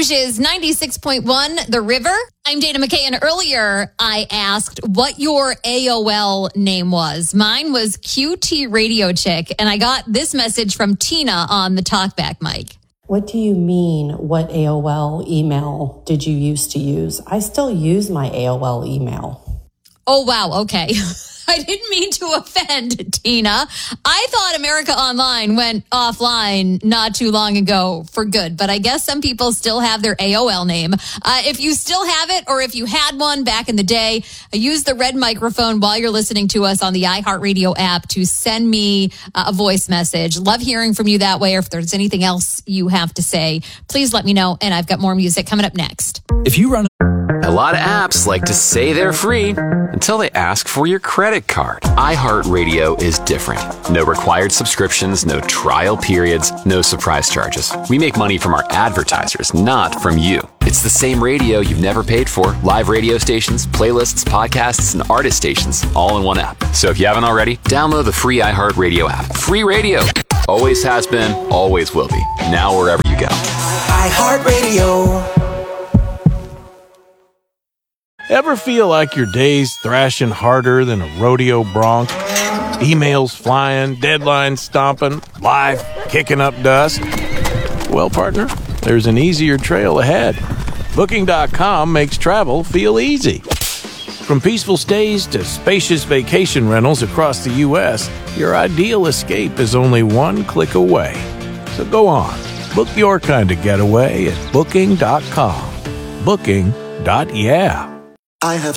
Rouge is 96.1 The River. I'm Dana McKay, and earlier I asked what your AOL name was. Mine was QT Radio Chick, and I got this message from Tina on the talkback mic. What do you mean, what AOL email did you used to use? I still use my AOL email. Oh, wow. Okay. I didn't mean to offend, Tina. I thought America Online went offline not too long ago for good, but I guess some people still have their AOL name. If you still have it, or if you had one back in the day, use the red microphone while you're listening to us on the iHeartRadio app to send me a voice message. Love hearing from you that way, or if there's anything else you have to say, please let me know, and I've got more music coming up next. If you run a lot of apps like to say they're free until they ask for your credit card. iHeartRadio is different. No required subscriptions, no trial periods, no surprise charges. We make money from our advertisers, not from you. It's the same radio you've never paid for. Live radio stations, playlists, podcasts, and artist stations, all in one app. So if you haven't already, download the free iHeartRadio app. Free radio. Always has been, always will be. Now wherever you go. iHeartRadio. Ever feel like your day's thrashing harder than a rodeo bronc? Emails flying, deadlines stomping, life kicking up dust? Well, partner, there's an easier trail ahead. Booking.com makes travel feel easy. From peaceful stays to spacious vacation rentals across the U.S., your ideal escape is only one click away. So go on, book your kind of getaway at Booking.com. Booking.yeah. I have